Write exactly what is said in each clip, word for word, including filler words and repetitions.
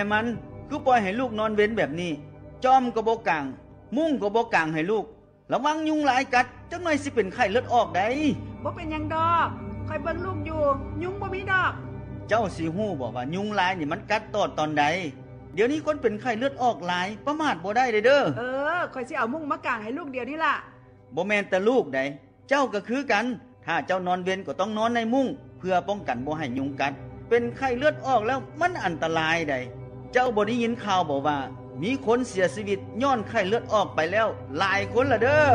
มันคือปล่อยให้ลูกนอนเว้นแบบนี้จอมก็บ่กางมุ้งก็บ่กางให้ลูกระวังยุงหลายกัดจักหน่อยสิเป็นไข้เลือดออกได้บ่เป็นหยังดอกคอยเบิ่งลูกอยู่ยุงบ่มีดอกเจ้าสิฮู้บ่ว่ายุงหลายนี่มันกัดตอดตอนใดเดี๋ยวนี้คนเป็นไข้เลือดออกหลายประมาทบ่ได้เด้อเด้อเออคอยสิเอามุ้งมากางให้ลูกเดี๋ยวนี้ล่ะบ่แม่นแต่ลูกใดเจ้าก็คือกันถ้าเจ้านอนเว้นก็ต้องนอนในมุ้งเพื่อป้องกันบ่ให้ยุงกัดเป็นไข้เลือดออกแล้วมันอันตรายใดเจ้าบ่ได้ยินข่าวบ่ว่ามีคนเสียชีวิตย้อนไข้เลือดออกไปแล้วหลายคนละเด้อ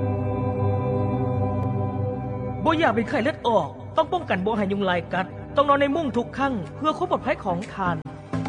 บ่อยากเป็นไข้เลือดออกต้องป้องกันบ่ให้ยุงลายกัดต้องนอนในมุ้งทุกครั้งเพื่อความปลอดภัยของท่าน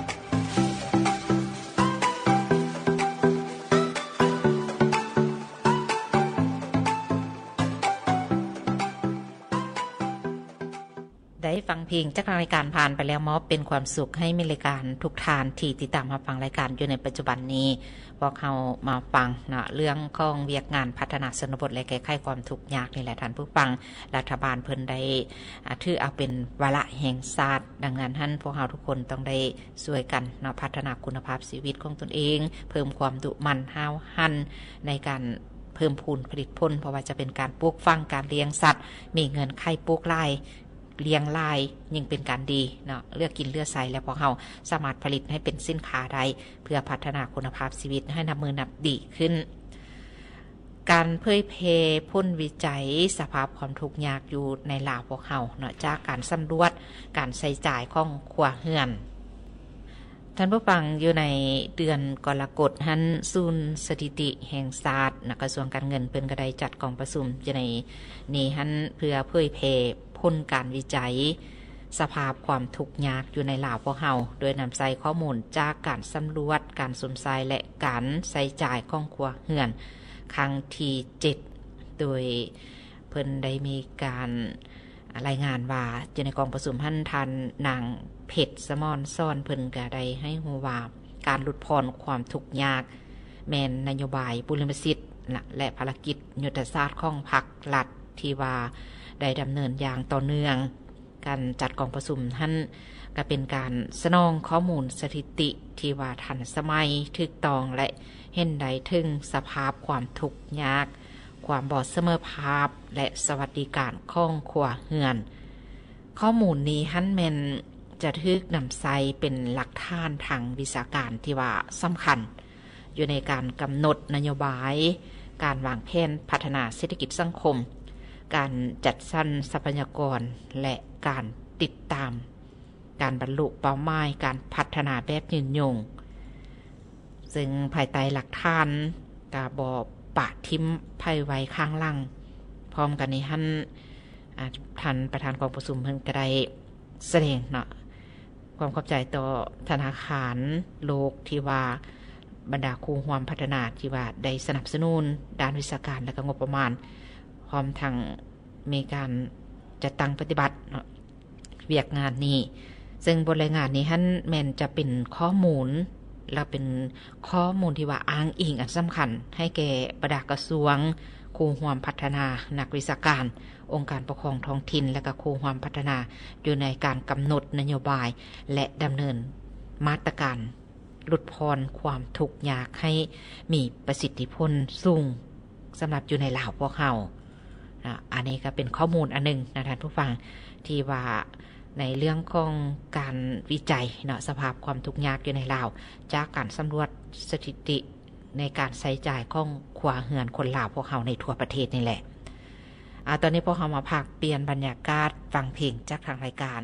ได้ฟังเพลงจากรายการผ่านไปแล้วมอบเป็นความสุขให้มีรายการทุกทานที่ติดตามมาฟังรายการอยู่ในปัจจุบันนี้พวกเขามาฟังนะเรื่องของเวียกงานพัฒนาชนบทและแก้ไขความทุกข์ยากนี่แหละท่านผู้ฟังรัฐบาลเพิ่นได้ถือเอาเป็นวาระแห่งชาติดังนั้นท่านพวกเราทุกคนต้องได้ช่วยกันนะพัฒนาคุณภาพชีวิตของตนเองเพิ่มความดุมันห้าวหันในการเพิ่มพูนผลิตผลเพราะว่าจะเป็นการปลูกฝังการเลี้ยงสัตว์มีเงินไข่ปลูกไร่เลี้ยงลายยิ่งเป็นการดีเนาะเลือกกินเลือกใส่แล้วพวกเราสามารถผลิตให้เป็นสินค้าได้เพื่อพัฒนาคุณภาพชีวิตให้นับมือนับดีขึ้นการเผยแพร่ผลวิจัยสภาพความทุกข์ยากอยู่ในลาวพวกเราเนาะจากการสำรวจการใช้จ่ายของครัวเรือนท่านผู้ฟังอยู่ในเดือนกรกฎหันศูนย์สถิติแห่งชาติกระทรวงการเงินเพิ่นก็ได้จัดกองประชุมอยู่ในนี้หันเพื่อเผยแพร่ผลการวิจัยสภาพความทุกข์ยากอยู่ในลาวพวกเฮาโดยนำใส่ข้อมูลจากการสำรวจการสมทรายและการใช้จ่ายของครัวเรือนครั้งที่เจ็ดโดยเพิ่นได้มีการรายงานว่าอยู่ในกองประชุมหันทันนางเพชรสมรซ่อนเพิ่นก็ได้ให้ฮู้ว่าการลดผ่อนความทุกข์ยากแม่นนโยบายบุรณสิทธิ์และภารกิจยุทธศาสตร์ของพรรครัฐที่ว่าได้ดำเนินอย่างต่อเนื่องการจัดกองประชุมท่านก็เป็นการสนองข้อมูลสถิติที่ว่าทันสมัยถูกต้องและเห็นได้ถึงสภาพความทุกข์ยากความบ่เสมอภาพและสวัสดิการของครัวเรือนข้อมูลนี้ท่านแม่นจะถูกนำใส่เป็นหลักฐานทางวิชาการที่ว่าสำคัญอยู่ในการกำหนดนโยบายการวางแผนพัฒนาเศรษฐกิจสังคมการจัดสรรทรัพยากรและการติดตามการบรรลุเป้าหมายการพัฒนาแบบยืนยงซึ่งภายใต้หลักฐานกาบอปะทิมภัยไว้ข้างล่างพร้อมกันนี้ท่านท่านประธานกองประชุมเพิ่นก็ได้แสดงเนาะความเข้าใจต่อธนาคารโลกที่ว่าบรรดาครูร่วมพัฒนาที่ว่าได้สนับสนุนด้านวิชาการและก็งบประมาณพร้อมทางมีการจัดตั้งปฏิบัติเวียกงานนี้ซึ่งบนรายงานนี้ท่านแมนจะเป็นข้อมูลและเป็นข้อมูลที่ว่าอ้างอิงอันสำคัญให้แก่บรรดากระทรวงครูร่วมพัฒนานักวิชาการองค์การปกครองท้องถิ่นและก็ครูร่วมพัฒนาอยู่ในการกำหนดนโยบายและดำเนินมาตรการลดผ่อนความทุกข์ยากให้มีประสิทธิผลสูงสำหรับอยู่ในลาวพวกเราอันนี้ก็เป็นข้อมูลอันนึงนะท่านผู้ฟังที่ว่าในเรื่องของการวิจัยเนาะสภาพความทุกข์ยากอยู่ในลาวจากการสำรวจสถิติในการใช้จ่ายของครัวเรือนคนลาวพวกเราในทั่วประเทศนี่แหละอ่าตอนนี้พวกเรามาพักเปลี่ยนบรรยากาศฟังเพลงจากทางรายการ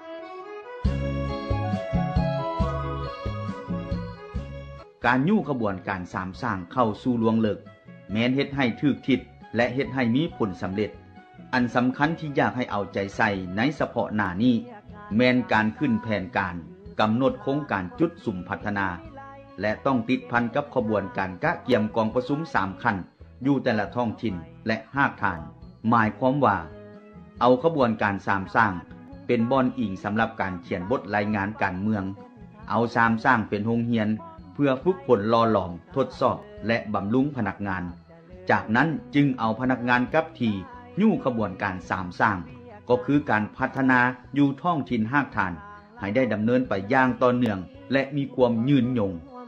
การยู่ขบวนการสามสร้างเข้าสู่ลวงเลิกแม้นเฮ็ดให้ถูกทิศและเฮ็ดให้มีผลสำเร็จอันสำคัญที่อยากให้เอาใจใส่ในเฉพาะหน้านี้แม้นการขึ้นแผนการกำหนดโครงการจุดสุ่มพัฒนาและต้องติดพันกับขบวนการกะเกี่ยมกองประชุมสามขั้นอยู่แต่ละท้องถิ่นและภาคฐานหมายความว่าเอาขบวนการสามสร้างเป็นบอนอิงสำหรับการเขียนบทรายงานการเมืองเอาสามสร้างเป็นโรงเรียนเพื่อฝึกฝนหล่อหลอมทดสอบและบำรุงพนักงานจากนั้นจึงเอาพนักงานกับที่ยู่ขบวนการสามสร้างก็คือการพัฒนาอยู่ท้องถิ่นภาคฐานให้ได้ดำเนินไปอย่างต่อเนื่องและมีความยืนยง